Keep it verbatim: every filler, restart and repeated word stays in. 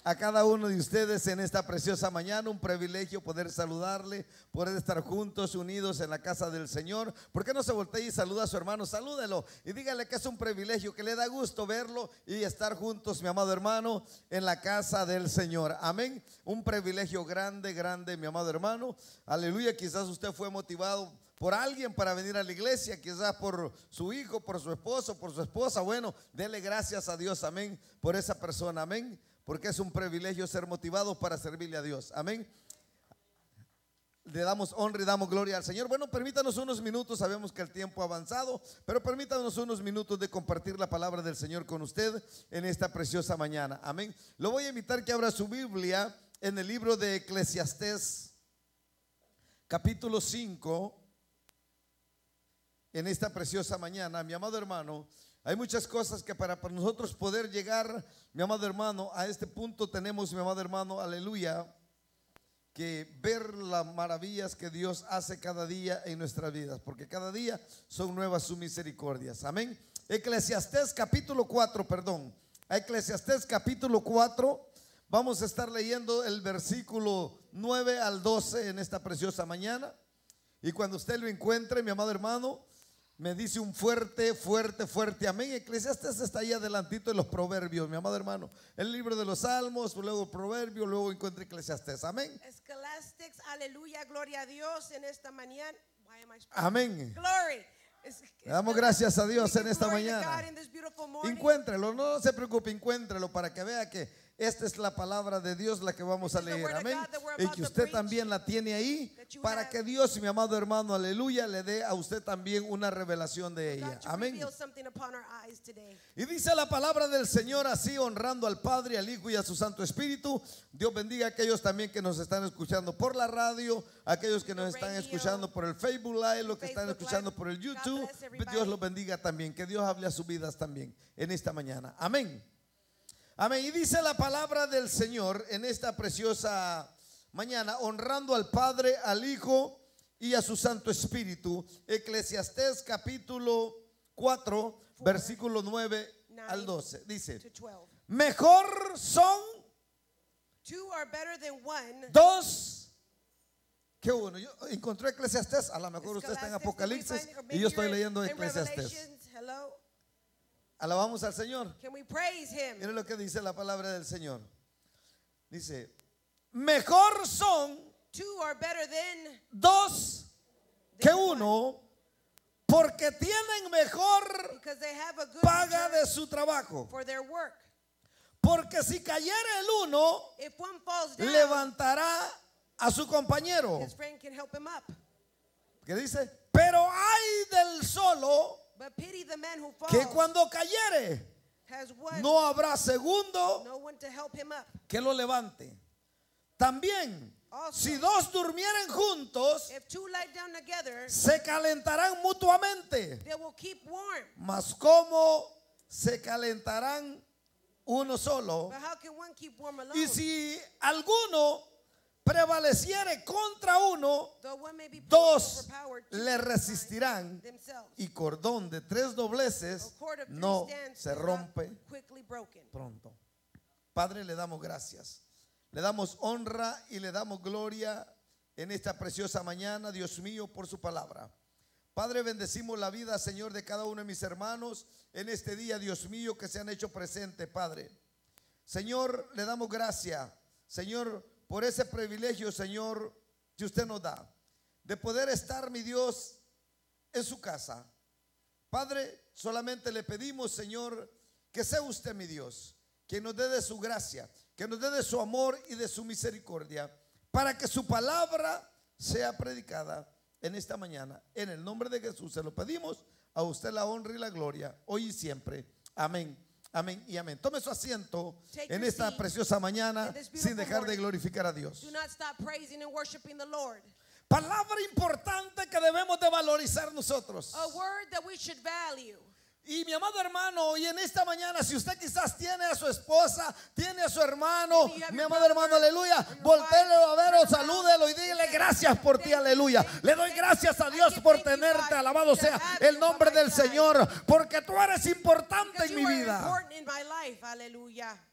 a cada uno de ustedes en esta preciosa mañana. Un privilegio poder saludarle, poder estar juntos, unidos en la casa del Señor. ¿Por qué no se voltea y saluda a su hermano? Salúdelo y dígale que es un privilegio, que le da gusto verlo y estar juntos, mi amado hermano, en la casa del Señor. Amén. Un privilegio grande, grande, mi amado hermano. Aleluya. Quizás usted fue motivado por alguien para venir a la iglesia, quizás por su hijo, por su esposo, por su esposa. Bueno, dele gracias a Dios, amén, por esa persona, amén, porque es un privilegio ser motivado para servirle a Dios, amén. Le damos honra y damos gloria al Señor. Bueno, permítanos unos minutos, sabemos que el tiempo ha avanzado, pero permítanos unos minutos de compartir la palabra del Señor con usted en esta preciosa mañana, amén. Lo voy a invitar que abra su Biblia en el libro de Eclesiastés, capítulo cinco. En esta preciosa mañana, mi amado hermano, hay muchas cosas que para, para nosotros poder llegar, mi amado hermano, a este punto tenemos, mi amado hermano, aleluya, que ver las maravillas que Dios hace cada día en nuestras vidas, porque cada día son nuevas sus misericordias, amén. Eclesiastés capítulo cuatro, perdón, a Eclesiastés capítulo cuatro, vamos a estar leyendo el versículo nueve al doce en esta preciosa mañana. Y cuando usted lo encuentre, mi amado hermano, me dice un fuerte, fuerte, fuerte amén. Eclesiastés está ahí adelantito en los proverbios, mi amado hermano. El libro de los Salmos, luego Proverbios, luego encuentra Eclesiastés, amén. Escalastics, aleluya, gloria a Dios en esta mañana. Amén. Glory. Le damos gracias a Dios en esta mañana. Encuéntrelo, no se preocupe, encuéntrelo para que vea que esta es la palabra de Dios la que vamos a leer, amén. Y que usted también la tiene ahí para que Dios, mi amado hermano, aleluya, le dé a usted también una revelación de ella, amén. Y dice la palabra del Señor así, honrando al Padre, al Hijo y a su Santo Espíritu. Dios bendiga a aquellos también que nos están escuchando por la radio, aquellos que nos están escuchando por el Facebook Live, los que están escuchando por el YouTube. Dios los bendiga también, que Dios hable a sus vidas también en esta mañana, amén. Amén. Y dice la palabra del Señor en esta preciosa mañana, honrando al Padre, al Hijo y a su Santo Espíritu. Eclesiastés capítulo cuatro, versículo nueve al doce. Dice: mejor son dos que uno. Yo encontré Eclesiastés, a lo mejor usted está en Apocalipsis y yo estoy leyendo Eclesiastés. Alabamos al Señor. Miren lo que dice la palabra del Señor. Dice: mejor son dos que uno, porque tienen mejor paga de su trabajo. Porque si cayera el uno, levantará a su compañero. ¿Qué dice? Pero hay del solo que cuando cayere no habrá segundo que lo levante. También, si dos durmieren juntos, se calentarán mutuamente. Mas ¿cómo se calentarán uno solo? Y si alguno prevaleciere contra uno, dos le resistirán, y cordón de tres dobleces no se rompe pronto. Padre, le damos gracias, le damos honra y le damos gloria en esta preciosa mañana, Dios mío, por su palabra. Padre, bendecimos la vida, Señor, de cada uno de mis hermanos en este día, Dios mío, que se han hecho presentes, Padre. Señor, le damos gracias, Señor, por ese privilegio, Señor, que usted nos da, de poder estar, mi Dios, en su casa. Padre, solamente le pedimos, Señor, que sea usted, mi Dios, que nos dé de su gracia, que nos dé de su amor y de su misericordia, para que su palabra sea predicada en esta mañana. En el nombre de Jesús se lo pedimos, a usted la honra y la gloria, hoy y siempre. Amén. Amén y amén. Tome su asiento en esta preciosa mañana sin dejar de glorificar a Dios. Palabra importante que debemos de valorizar nosotros. Y mi amado hermano, y en esta mañana, si usted quizás tiene a su esposa, tiene a su hermano, mi amado hermano, aleluya, voltéelo a ver o salúdelo y dígale gracias por ti, aleluya. Le doy gracias a Dios por tenerte, alabado sea el nombre del Señor, porque tú eres importante en mi vida.